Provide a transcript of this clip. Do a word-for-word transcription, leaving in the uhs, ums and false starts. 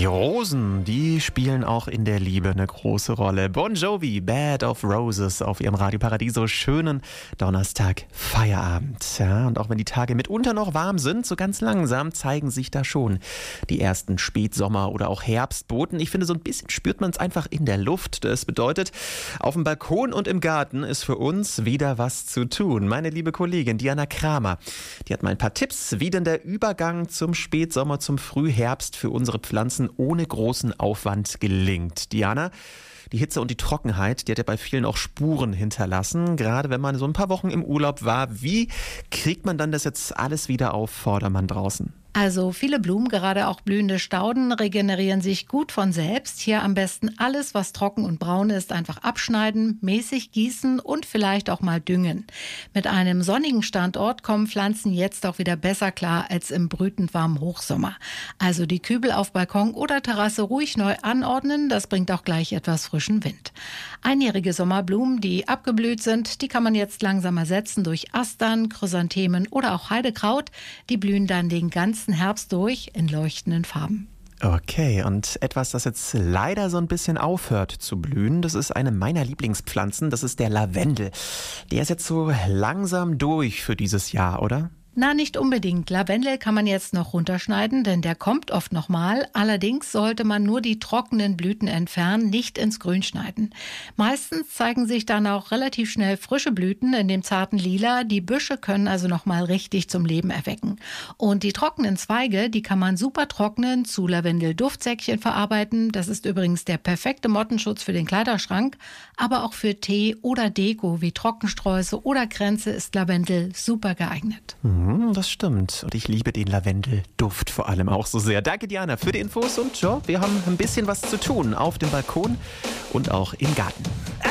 Die Rosen, die spielen auch in der Liebe eine große Rolle. Bon Jovi, Bed of Roses auf ihrem Radio Paradiso. Schönen Donnerstag Feierabend. Ja, und auch wenn die Tage mitunter noch warm sind, so ganz langsam zeigen sich da schon die ersten Spätsommer- oder auch Herbstboten. Ich finde, so ein bisschen spürt man es einfach in der Luft. Das bedeutet, auf dem Balkon und im Garten ist für uns wieder was zu tun. Meine liebe Kollegin Diana Kramer, die hat mal ein paar Tipps, wie denn der Übergang zum Spätsommer, zum Frühherbst für unsere Pflanzen ohne großen Aufwand gelingt. Diana, die Hitze und die Trockenheit, die hat ja bei vielen auch Spuren hinterlassen, gerade wenn man so ein paar Wochen im Urlaub war. Wie kriegt man dann das jetzt alles wieder auf Vordermann draußen? Also viele Blumen, gerade auch blühende Stauden, regenerieren sich gut von selbst. Hier am besten alles, was trocken und braun ist, einfach abschneiden, mäßig gießen und vielleicht auch mal düngen. Mit einem sonnigen Standort kommen Pflanzen jetzt auch wieder besser klar als im brütend warmen Hochsommer. Also die Kübel auf Balkon oder Terrasse ruhig neu anordnen, das bringt auch gleich etwas frischen Wind. Einjährige Sommerblumen, die abgeblüht sind, die kann man jetzt langsam ersetzen durch Astern, Chrysanthemen oder auch Heidekraut. Die blühen dann den ganzen Herbst durch in leuchtenden Farben. Okay, und etwas, das jetzt leider so ein bisschen aufhört zu blühen, das ist eine meiner Lieblingspflanzen, das ist der Lavendel. Der ist jetzt so langsam durch für dieses Jahr, oder? Na, nicht unbedingt. Lavendel kann man jetzt noch runterschneiden, denn der kommt oft nochmal. Allerdings sollte man nur die trockenen Blüten entfernen, nicht ins Grün schneiden. Meistens zeigen sich dann auch relativ schnell frische Blüten in dem zarten Lila. Die Büsche können also nochmal richtig zum Leben erwecken. Und die trockenen Zweige, die kann man super trocknen, zu Lavendel-Duftsäckchen verarbeiten. Das ist übrigens der perfekte Mottenschutz für den Kleiderschrank. Aber auch für Tee oder Deko wie Trockensträuße oder Kränze ist Lavendel super geeignet. Das stimmt. Und ich liebe den Lavendelduft vor allem auch so sehr. Danke, Diana, für die Infos. Und ja, wir haben ein bisschen was zu tun auf dem Balkon und auch im Garten.